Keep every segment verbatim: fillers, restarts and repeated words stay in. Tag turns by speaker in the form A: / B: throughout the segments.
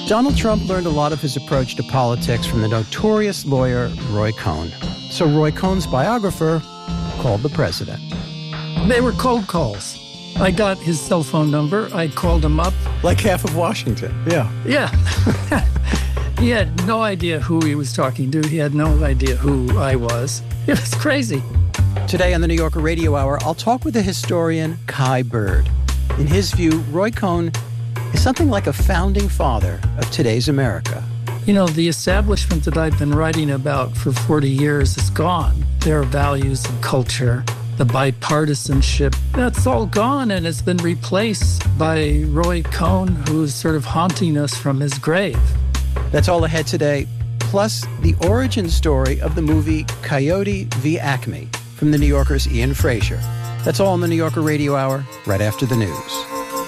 A: Donald Trump learned a lot of his approach to politics from the notorious lawyer Roy Cohn. So Roy Cohn's biographer called the president.
B: They were cold calls. I got his cell phone number. I called him up.
A: Like half of Washington, yeah.
B: Yeah. He had no idea who he was talking to. He had no idea who I was. It was crazy.
A: Today on the New Yorker Radio Hour, I'll talk with the historian Kai Bird. In his view, Roy Cohn is something like a founding father of today's America.
B: You know, the establishment that I've been writing about for forty years is gone. Their values and culture, the bipartisanship, that's all gone and it's been replaced by Roy Cohn, who's sort of haunting us from his grave.
A: That's all ahead today, plus the origin story of the movie Coyote v. Acme from the New Yorker's Ian Frazier. That's all on the New Yorker Radio Hour, right after the news.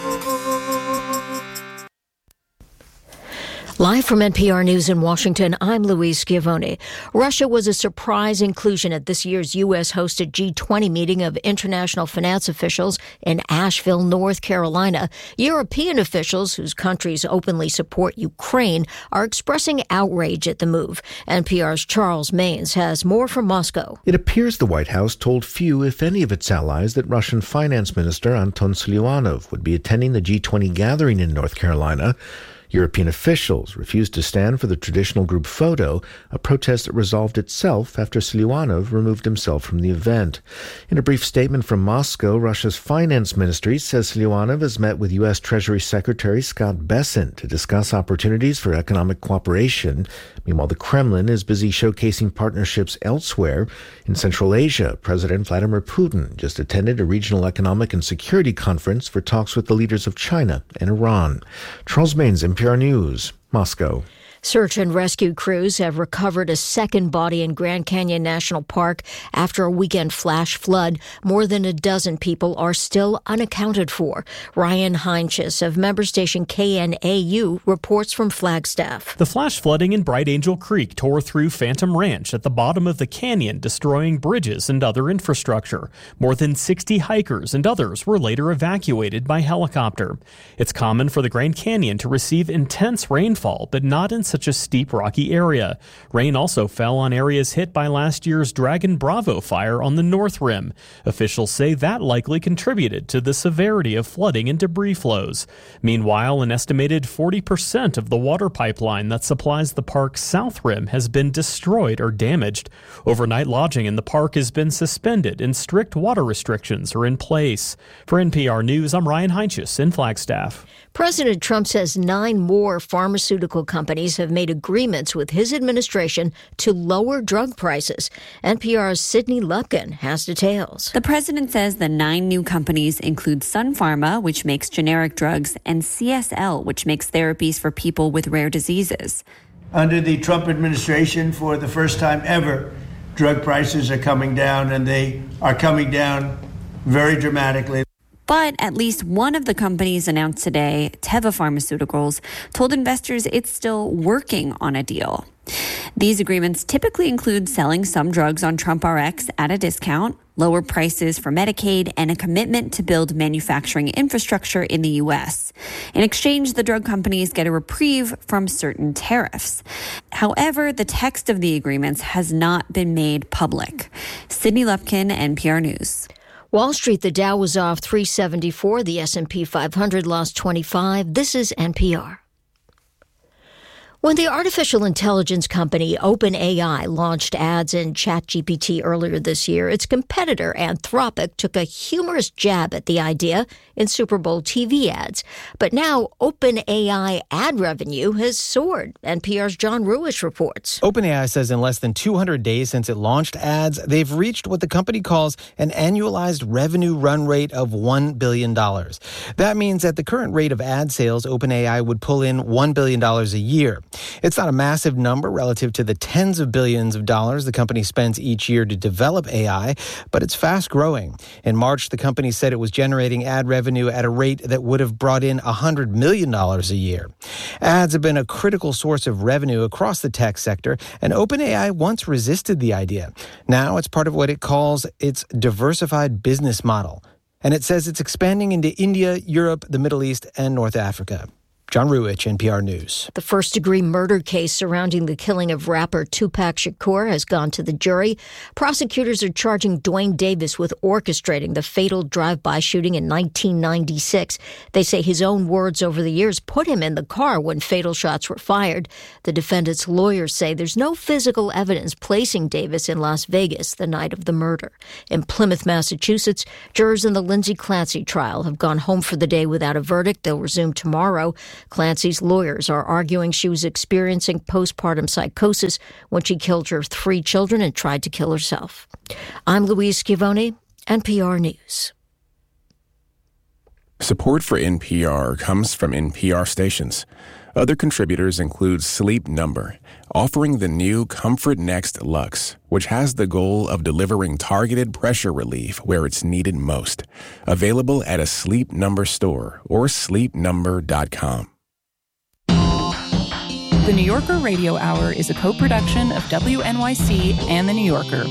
C: Live from N P R News in Washington, I'm Louise Schiavone. Russia was a surprise inclusion at this year's U S-hosted G twenty meeting of international finance officials in Asheville, North Carolina. European officials, whose countries openly support Ukraine, are expressing outrage at the move. N P R's Charles Maynes has more from Moscow.
D: It appears the White House told few, if any, of its allies that Russian Finance Minister Anton Siluanov would be attending the G twenty gathering in North Carolina. European officials refused to stand for the traditional group photo, a protest that resolved itself after Siluanov removed himself from the event. In a brief statement from Moscow, Russia's finance ministry says Siluanov has met with U S Treasury Secretary Scott Bessent to discuss opportunities for economic cooperation. Meanwhile, the Kremlin is busy showcasing partnerships elsewhere. In Central Asia, President Vladimir Putin just attended a regional economic and security conference for talks with the leaders of China and Iran. Charles Maynes, N P R News, Moscow.
C: Search and rescue crews have recovered a second body in Grand Canyon National Park after a weekend flash flood. More than a dozen people are still unaccounted for. Ryan Heinches of member station K N A U reports from Flagstaff.
E: The flash flooding in Bright Angel Creek tore through Phantom Ranch at the bottom of the canyon, destroying bridges and other infrastructure. More than sixty hikers and others were later evacuated by helicopter. It's common for the Grand Canyon to receive intense rainfall, but not in such a steep, rocky area. Rain also fell on areas hit by last year's Dragon Bravo fire on the North Rim. Officials say that likely contributed to the severity of flooding and debris flows. Meanwhile, an estimated forty percent of the water pipeline that supplies the park's South Rim has been destroyed or damaged. Overnight lodging in the park has been suspended and strict water restrictions are in place. For N P R News, I'm Ryan Heinches in Flagstaff.
C: President Trump says nine more pharmaceutical companies have made agreements with his administration to lower drug prices. N P R's Sydney Lupkin has details.
F: The president says the nine new companies include Sun Pharma, which makes generic drugs, and C S L, which makes therapies for people with rare diseases.
G: Under the Trump administration, for the first time ever, drug prices are coming down, and they are coming down very dramatically.
F: But at least one of the companies announced today, Teva Pharmaceuticals, told investors it's still working on a deal. These agreements typically include selling some drugs on TrumpRx at a discount, lower prices for Medicaid, and a commitment to build manufacturing infrastructure in the U S. In exchange, the drug companies get a reprieve from certain tariffs. However, the text of the agreements has not been made public. Sydney Lupkin, N P R News.
C: Wall Street, the Dow was off three seventy-four. The S and P five hundred lost twenty-five. This is N P R. When the artificial intelligence company OpenAI launched ads in ChatGPT earlier this year, its competitor Anthropic took a humorous jab at the idea in Super Bowl T V ads. But now OpenAI ad revenue has soared. N P R's John Ruish reports.
H: OpenAI says in less than two hundred days since it launched ads, they've reached what the company calls an annualized revenue run rate of one billion dollars. That means at the current rate of ad sales, OpenAI would pull in one billion dollars a year. It's not a massive number relative to the tens of billions of dollars the company spends each year to develop A I, but it's fast growing. In March, the company said it was generating ad revenue at a rate that would have brought in one hundred million dollars a year. Ads have been a critical source of revenue across the tech sector, and OpenAI once resisted the idea. Now it's part of what it calls its diversified business model. And it says it's expanding into India, Europe, the Middle East, and North Africa. John Ruwitch, N P R News.
C: The first-degree murder case surrounding the killing of rapper Tupac Shakur has gone to the jury. Prosecutors are charging Dwayne Davis with orchestrating the fatal drive-by shooting in nineteen ninety-six. They say his own words over the years put him in the car when fatal shots were fired. The defendant's lawyers say there's no physical evidence placing Davis in Las Vegas the night of the murder. In Plymouth, Massachusetts, jurors in the Lindsay Clancy trial have gone home for the day without a verdict. They'll resume tomorrow. Clancy's lawyers are arguing she was experiencing postpartum psychosis when she killed her three children and tried to kill herself. I'm Louise Schiavone, N P R News.
I: Support for N P R comes from N P R stations. Other contributors include Sleep Number, offering the new Comfort Next Luxe, which has the goal of delivering targeted pressure relief where it's needed most. Available at a Sleep Number store or sleep number dot com.
J: The New Yorker Radio Hour is a co-production of W N Y C and The New Yorker.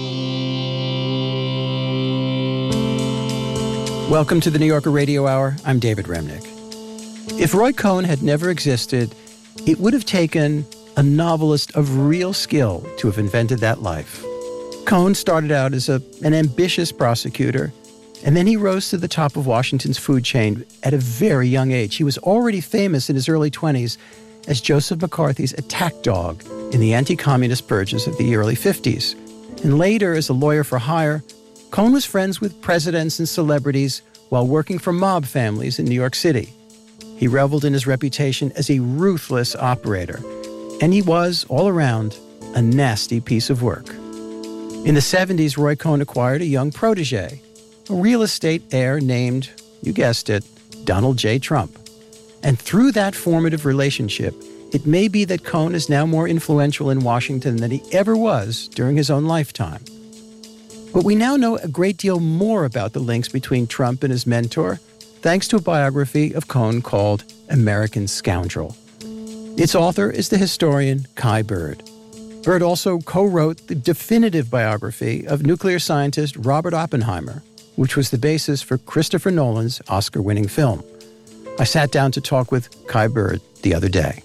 A: Welcome to the New Yorker Radio Hour. I'm David Remnick. If Roy Cohn had never existed, it would have taken a novelist of real skill to have invented that life. Cohn started out as a, an ambitious prosecutor, and then he rose to the top of Washington's food chain at a very young age. He was already famous in his early twenties as Joseph McCarthy's attack dog in the anti-communist purges of the early fifties. And later, as a lawyer for hire, Cohn was friends with presidents and celebrities while working for mob families in New York City. He reveled in his reputation as a ruthless operator, and he was, all around, a nasty piece of work. In the seventies, Roy Cohn acquired a young protege, a real estate heir named, you guessed it, Donald J. Trump. And through that formative relationship, it may be that Cohn is now more influential in Washington than he ever was during his own lifetime. But we now know a great deal more about the links between Trump and his mentor, thanks to a biography of Cohn called American Scoundrel. Its author is the historian Kai Bird. Bird also co-wrote the definitive biography of nuclear scientist Robert Oppenheimer, which was the basis for Christopher Nolan's Oscar-winning film. I sat down to talk with Kai Bird the other day.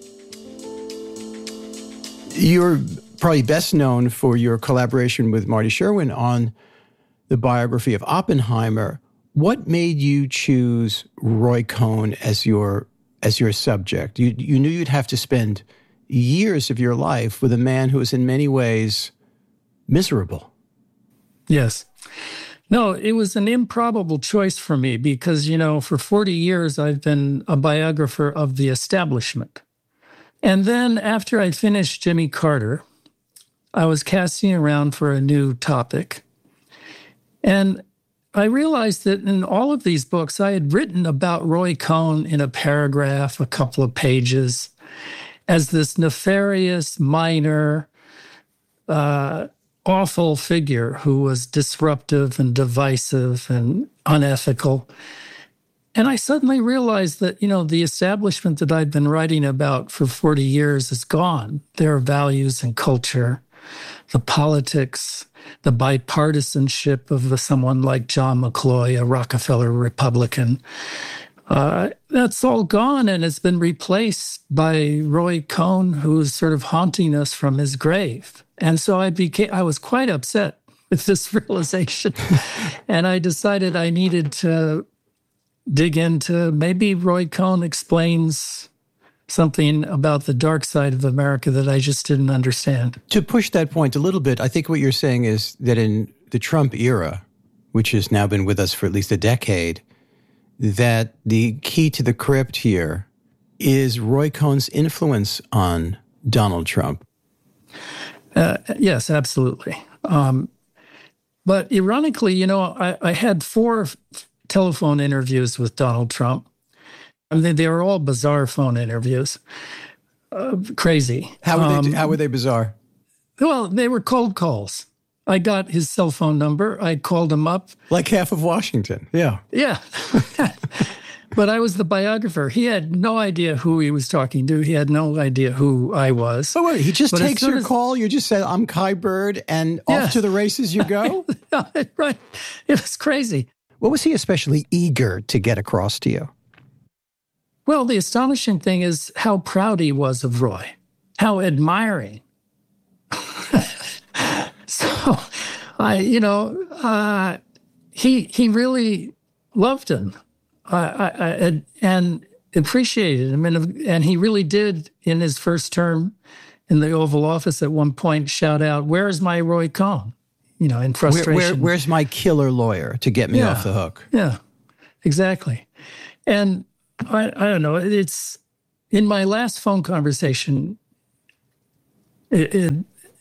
A: You're probably best known for your collaboration with Marty Sherwin on the biography of Oppenheimer. What made you choose Roy Cohn as your as your subject? You you knew you'd have to spend years of your life with a man who is in many ways miserable.
B: Yes. No, it was an improbable choice for me because, you know, for forty years I've been a biographer of the establishment. And then after I finished Jimmy Carter, I was casting around for a new topic. And I realized that in all of these books, I had written about Roy Cohn in a paragraph, a couple of pages, as this nefarious, minor, uh, awful figure who was disruptive and divisive and unethical. And I suddenly realized that, you know, the establishment that I'd been writing about for forty years is gone. Their values and culture, the politics, the bipartisanship of someone like John McCloy, a Rockefeller Republican, uh, that's all gone and it's been replaced by Roy Cohn, who is sort of haunting us from his grave. And so I became, I was quite upset with this realization. And I decided I needed to dig into maybe Roy Cohn explains something about the dark side of America that I just didn't understand.
A: To push that point a little bit, I think what you're saying is that in the Trump era, which has now been with us for at least a decade, that the key to the crypt here is Roy Cohn's influence on Donald Trump.
B: Uh, yes, absolutely. Um, but ironically, you know, I, I had four f- telephone interviews with Donald Trump. I mean, they were all bizarre phone interviews. Uh, crazy.
A: How were,
B: um,
A: they, how were they bizarre?
B: Well, they were cold calls. I got his cell phone number. I called him up.
A: Like half of Washington. Yeah.
B: Yeah. But I was the biographer. He had no idea who he was talking to. He had no idea who I was.
A: Oh, wait, he just
B: but
A: takes your
B: as,
A: call. You just said, I'm Kai Bird, and
B: yeah.
A: off to the races you go?
B: Right. It was crazy.
A: What was he especially eager to get across to you?
B: Well, the astonishing thing is how proud he was of Roy, how admiring. so, I, you know, uh, he he really loved him, uh, I, I, and appreciated him, and and he really did in his first term in the Oval Office at one point shout out, "Where's my Roy Cohn?" You know, in frustration.
A: Where, where, where's my killer lawyer to get me
B: yeah,
A: off the hook?
B: Yeah, exactly. And I, I don't know, it's in my last phone conversation, it, it,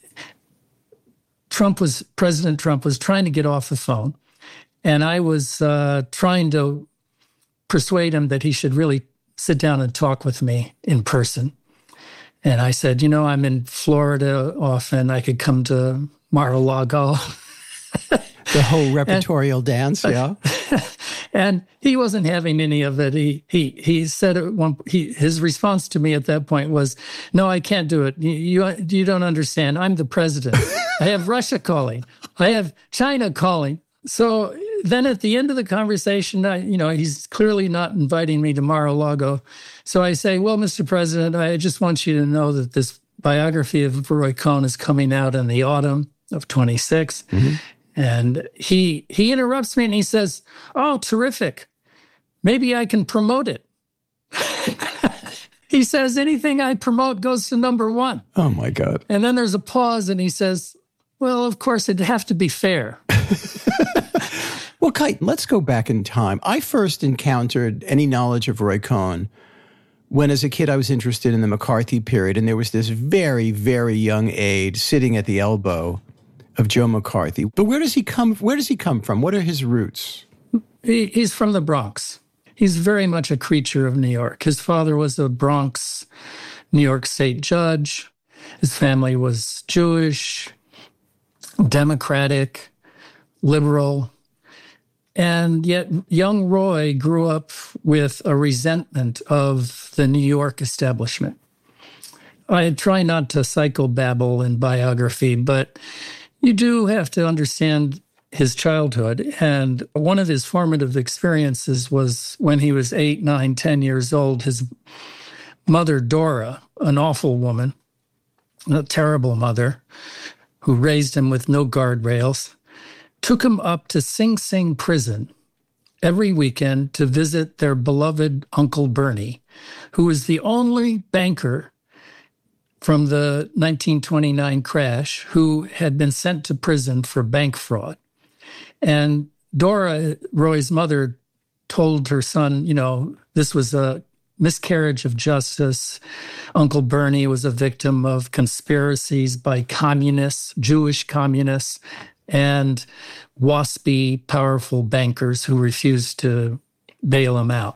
B: Trump was, President Trump was trying to get off the phone. And I was uh, trying to persuade him that he should really sit down and talk with me in person. And I said, you know, I'm in Florida often. I could come to Mar-a-Lago.
A: The whole repertorial and, dance, yeah.
B: And he wasn't having any of it. He he he said at one. He his response to me at that point was, "No, I can't do it. You you, you don't understand. I'm the president. I have Russia calling. I have China calling." So then at the end of the conversation, I, you know, he's clearly not inviting me to Mar-a-Lago. So I say, "Well, Mister President, I just want you to know that this biography of Roy Cohn is coming out in the autumn of twenty-six." Mm-hmm. And he he interrupts me and he says, "Oh, terrific. Maybe I can promote it." He says, "Anything I promote goes to number one."
A: Oh, my God.
B: And then there's a pause and he says, "Well, of course, it'd have to be fair."
A: Well, Kite, let's go back in time. I first encountered any knowledge of Roy Cohn when, as a kid, I was interested in the McCarthy period, and there was this very, very young aide sitting at the elbow of Joe McCarthy. But where does he come? Where does he come from? What are his roots?
B: He, he's from the Bronx. He's very much a creature of New York. His father was a Bronx, New York State judge. His family was Jewish, Democratic, liberal. And yet young Roy grew up with a resentment of the New York establishment. I try not to psychobabble in biography, but you do have to understand his childhood. And one of his formative experiences was when he was eight, nine, ten years old. His mother, Dora, an awful woman, a terrible mother, who raised him with no guardrails, took him up to Sing Sing prison every weekend to visit their beloved Uncle Bernie, who was the only banker from the nineteen twenty-nine crash who had been sent to prison for bank fraud. And Dora, Roy's mother, told her son, you know, this was a miscarriage of justice. Uncle Bernie was a victim of conspiracies by communists, Jewish communists, and waspy, powerful bankers who refused to bail him out.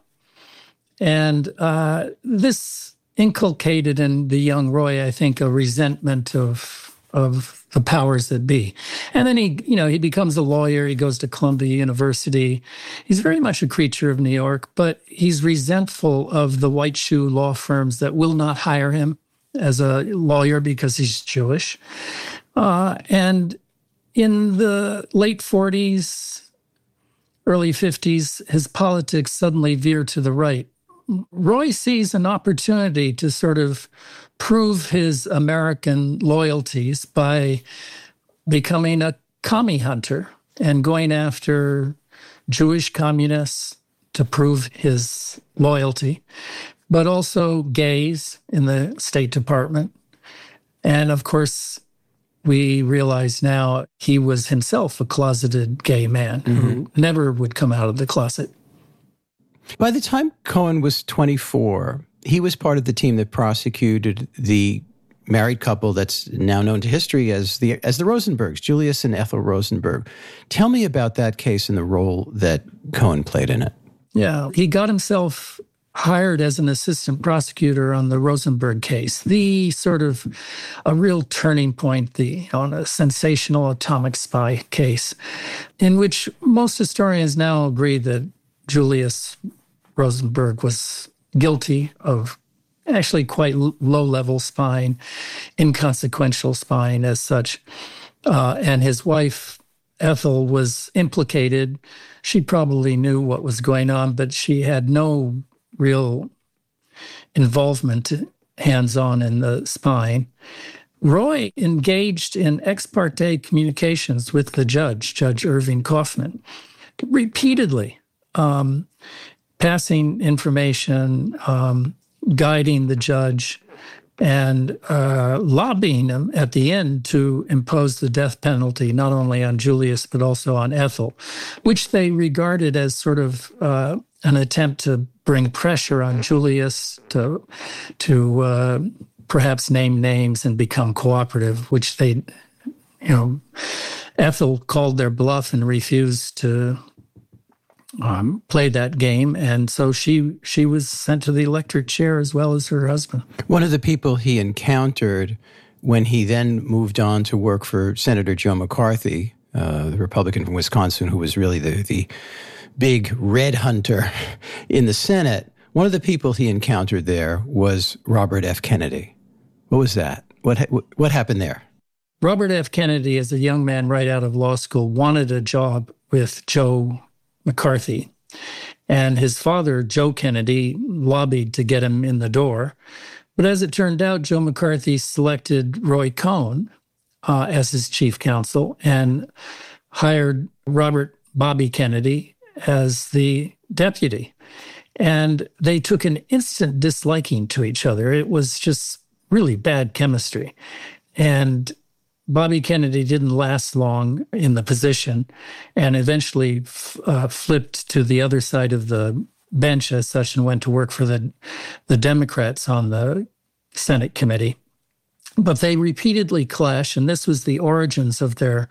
B: And uh, this inculcated in the young Roy, I think, a resentment of of the powers that be. And then he, you know, he becomes a lawyer. He goes to Columbia University. He's very much a creature of New York, but he's resentful of the white shoe law firms that will not hire him as a lawyer because he's Jewish. Uh, and in the late forties, early fifties, his politics suddenly veer to the right. Roy sees an opportunity to sort of prove his American loyalties by becoming a commie hunter and going after Jewish communists to prove his loyalty, but also gays in the State Department. And of course, we realize now he was himself a closeted gay man mm-hmm. who never would come out of the closet.
A: By the time Cohen was twenty-four, he was part of the team that prosecuted the married couple that's now known to history as the as the Rosenbergs, Julius and Ethel Rosenberg. Tell me about that case and the role that Cohen played in it.
B: Yeah, he got himself hired as an assistant prosecutor on the Rosenberg case, the sort of a real turning point, the on a sensational atomic spy case, in which most historians now agree that Julius Rosenberg was guilty of actually quite low-level spying, inconsequential spying as such. Uh, and his wife, Ethel, was implicated. She probably knew what was going on, but she had no real involvement hands-on in the spying. Roy engaged in ex parte communications with the judge, Judge Irving Kaufman, repeatedly um, passing information, um, guiding the judge, and uh, lobbying him at the end to impose the death penalty, not only on Julius, but also on Ethel, which they regarded as sort of uh, an attempt to bring pressure on Julius to, to uh, perhaps name names and become cooperative, which they, you know, Ethel called their bluff and refused to um, play that game. And so she she was sent to the electric chair as well as her husband.
A: One of the people he encountered when he then moved on to work for Senator Joe McCarthy, uh, the Republican from Wisconsin, who was really the, the big red hunter in the Senate, one of the people he encountered there was Robert F. Kennedy. What was that? What what happened there?
B: Robert F. Kennedy, as a young man right out of law school, wanted a job with Joe McCarthy. And his father, Joe Kennedy, lobbied to get him in the door. But as it turned out, Joe McCarthy selected Roy Cohn uh, as his chief counsel and hired Robert Bobby Kennedy as the deputy. And they took an instant disliking to each other. It was just really bad chemistry. And Bobby Kennedy didn't last long in the position and eventually f- uh, flipped to the other side of the bench as such and went to work for the, the Democrats on the Senate committee. But they repeatedly clashed, and this was the origins of their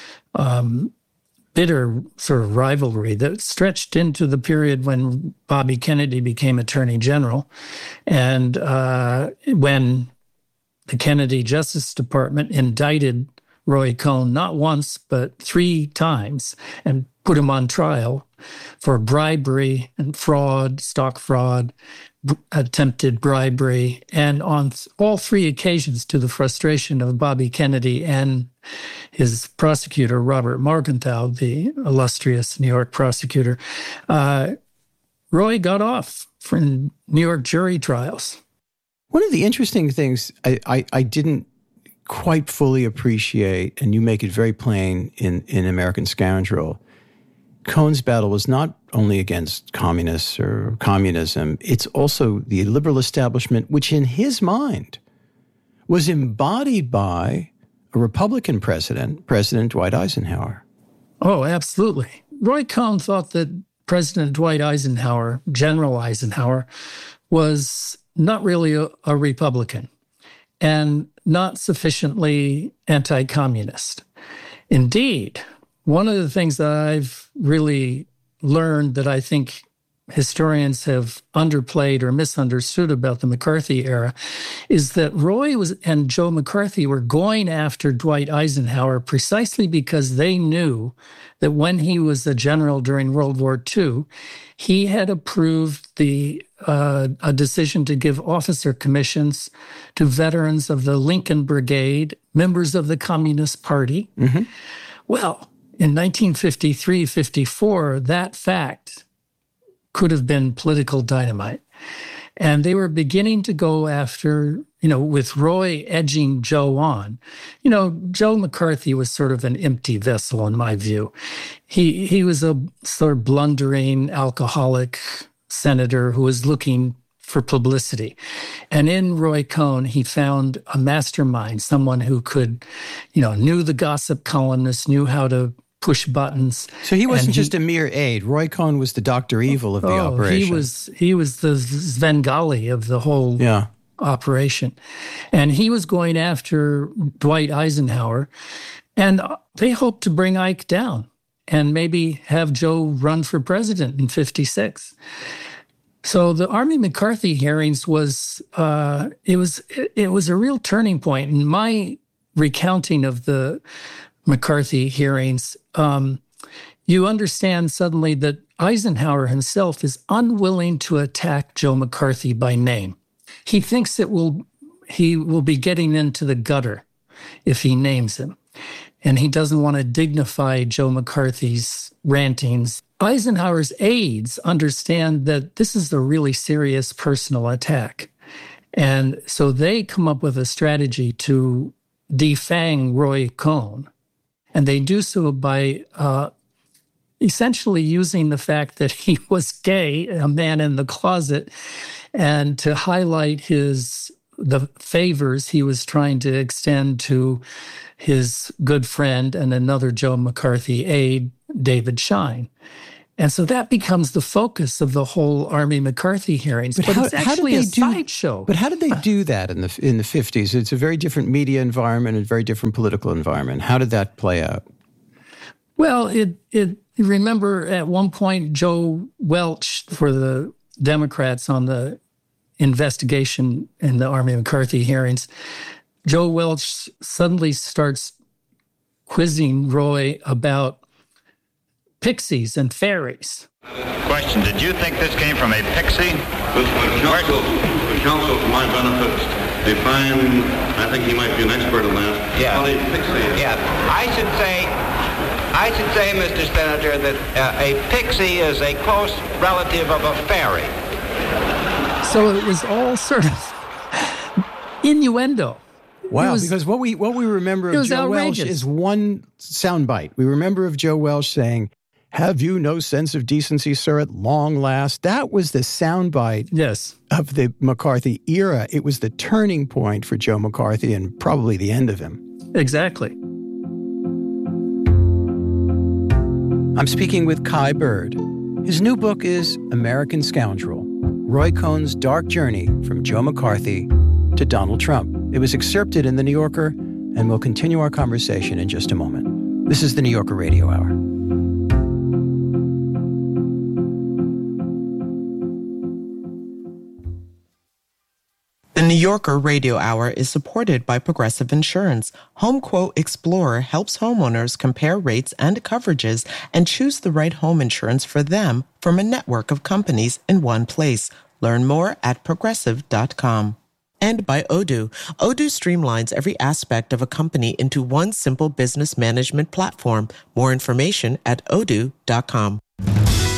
B: um, bitter sort of rivalry that stretched into the period when Bobby Kennedy became Attorney General and uh, when the Kennedy Justice Department indicted Roy Cohn not once, but three times and put him on trial for bribery and fraud, stock fraud, b- attempted bribery, and on th- all three occasions, to the frustration of Bobby Kennedy and his prosecutor, Robert Morgenthau, the illustrious New York prosecutor, uh, Roy got off from New York jury trials.
A: One of the interesting things I, I, I didn't quite fully appreciate, and you make it very plain in, in American Scoundrel, Cohn's battle was not only against communists or communism, it's also the liberal establishment, which in his mind was embodied by a Republican president, President Dwight Eisenhower.
B: Oh, absolutely. Roy Cohn thought that President Dwight Eisenhower, General Eisenhower, was not really a, a Republican and not sufficiently anti-communist. Indeed, one of the things that I've really learned that I think historians have underplayed or misunderstood about the McCarthy era is that Roy was and Joe McCarthy were going after Dwight Eisenhower precisely because they knew that when he was a general during World War Two, he had approved the uh, a decision to give officer commissions to veterans of the Lincoln Brigade, members of the Communist Party. Mm-hmm. Well, in nineteen fifty-three fifty-four, that fact could have been political dynamite. And they were beginning to go after, you know, with Roy edging Joe on. You know, Joe McCarthy was sort of an empty vessel in my view. He he was a sort of blundering alcoholic senator who was looking for publicity. And in Roy Cohn, he found a mastermind, someone who could, you know, knew the gossip columnists, knew how to push buttons.
A: So he wasn't he, just a mere aide. Roy Cohn was the Doctor Evil of the
B: oh,
A: operation.
B: He was he was the Svengali of the whole
A: yeah.
B: operation. And he was going after Dwight Eisenhower. And they hoped to bring Ike down and maybe have Joe run for president in fifty-six. So the Army McCarthy hearings was uh, it was it was a real turning point. In my recounting of the McCarthy hearings, um, you understand suddenly that Eisenhower himself is unwilling to attack Joe McCarthy by name. He thinks it will he will be getting into the gutter if he names him. And he doesn't want to dignify Joe McCarthy's rantings Eisenhower's aides understand that this is a really serious personal attack. And so they come up with a strategy to defang Roy Cohn. And they do so by uh, essentially using the fact that he was gay, a man in the closet, and to highlight his the favors he was trying to extend to his good friend and another Joe McCarthy aide, David Schein. And so that becomes the focus of the whole Army McCarthy hearings. But, but how, it's actually how did they a do, sideshow.
A: But how did they do that in the in the fifties? It's a very different media environment and a very different political environment. How did that play out?
B: Well, it it remember at one point Joe Welch for the Democrats on the investigation in the Army McCarthy hearings, Joe Welch suddenly starts quizzing Roy about pixies and fairies.
K: Question, did you think this came from a pixie?
L: With counsel, with counsel for my benefit, they find, I think he might be an expert on that.
M: Yeah.
L: Well, a pixie.
M: Yeah. I should say, I should say, Mister Senator, that uh, a pixie is a close relative of a fairy.
B: So it was all sort of innuendo.
A: Wow,
B: was,
A: because what we what we remember of Joe outrageous. Welch is one soundbite. We remember of Joe Welch saying, "Have you no sense of decency, sir, at long last?" That was the soundbite
B: yes.
A: of the McCarthy era. It was the turning point for Joe McCarthy and probably the end of him.
B: Exactly.
A: I'm speaking with Kai Bird. His new book is American Scoundrel, Roy Cohn's dark journey from Joe McCarthy to Donald Trump. It was excerpted in The New Yorker, and we'll continue our conversation in just a moment. This is The New Yorker Radio Hour.
N: The New Yorker Radio Hour is supported by Progressive Insurance. HomeQuote Explorer helps homeowners compare rates and coverages and choose the right home insurance for them from a network of companies in one place. Learn more at progressive dot com. And by Odoo. Odoo streamlines every aspect of a company into one simple business management platform. More information at odoo dot com.